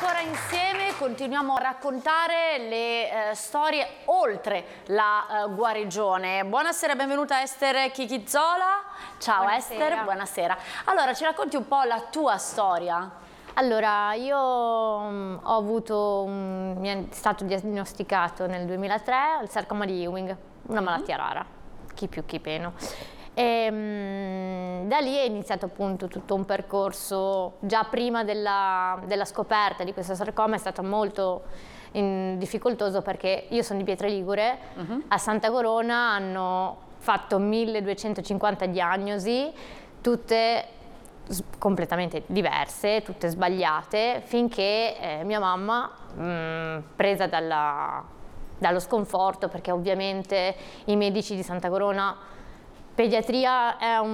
ancora insieme, continuiamo a raccontare le storie oltre la guarigione. Buonasera, benvenuta Ester Chichizzola. Ciao. Buonasera. Ester, buonasera. Allora, ci racconti un po' la tua storia? Allora, io ho avuto, mi è stato diagnosticato nel 2003 il sarcoma di Ewing, una malattia rara, chi più chi meno. E da lì è iniziato appunto tutto un percorso. Già prima della scoperta di questo sarcoma è stato molto difficoltoso, perché io sono di Pietraligure, a Santa Corona hanno fatto 1250 diagnosi, tutte completamente diverse, tutte sbagliate, finché mia mamma, presa dallo sconforto, perché ovviamente i medici di Santa Corona, pediatria è a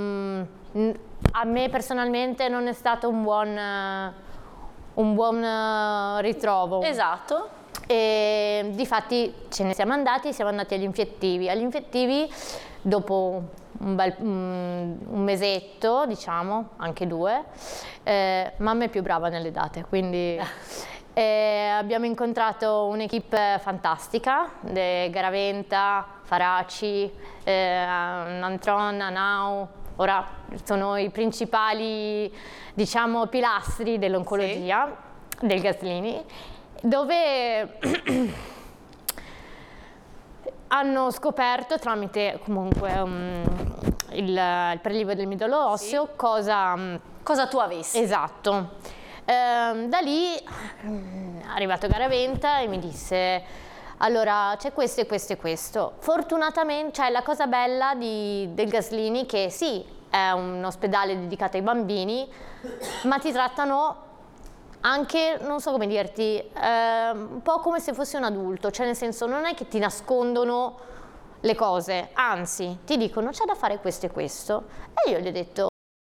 me personalmente non è stato un buon ritrovo. Esatto. E difatti ce ne siamo andati agli infettivi. Agli infettivi, dopo un mesetto, diciamo, anche due, mamma è più brava nelle date, quindi abbiamo incontrato un'equipe fantastica, Garaventa, Faraci, Nantron, Anau. Ora sono i principali, diciamo, pilastri dell'oncologia, sì, del Gaslini, dove hanno scoperto tramite comunque il prelievo del midollo osseo, sì, cosa tu avessi. Esatto. Da lì è arrivato Garaventa e mi disse: allora c'è questo e questo e questo. Fortunatamente, cioè, la cosa bella del Gaslini che sì, è un ospedale dedicato ai bambini, ma ti trattano anche, non so come dirti, un po' come se fossi un adulto, cioè nel senso non è che ti nascondono le cose, anzi ti dicono c'è da fare questo e questo. E io gli ho detto,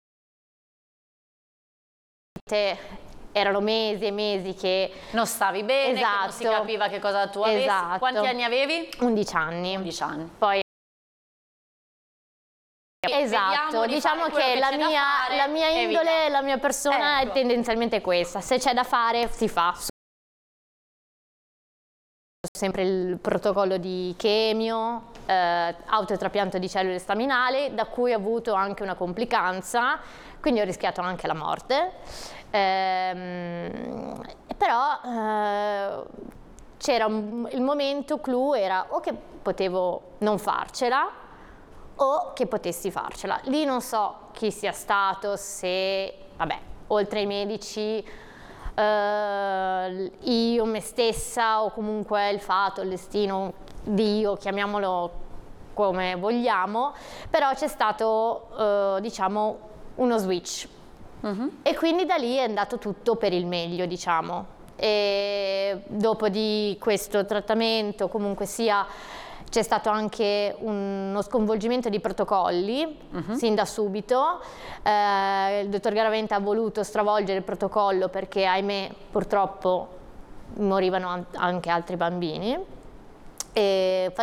erano mesi e mesi che non stavi bene, esatto, che non si capiva che cosa tu avessi. Esatto. Quanti anni avevi? 11 anni. 11 anni. Poi esatto, diciamo che la mia indole, la mia persona è tendenzialmente questa: se c'è da fare si fa. Sempre il protocollo di chemio, autotrapianto di cellule staminali, da cui ho avuto anche una complicanza, quindi ho rischiato anche la morte. Però c'era il momento clou, era o che potevo non farcela o che potessi farcela. Lì non so chi sia stato, se, vabbè, oltre ai medici, io, me stessa, o comunque il fato, il destino, Dio, chiamiamolo come vogliamo, però c'è stato, diciamo, uno switch. E quindi da lì è andato tutto per il meglio, diciamo. E dopo di questo trattamento, comunque sia, c'è stato anche uno sconvolgimento di protocolli, sin da subito. Il dottor Garaventa ha voluto stravolgere il protocollo perché, ahimè, purtroppo morivano anche altri bambini.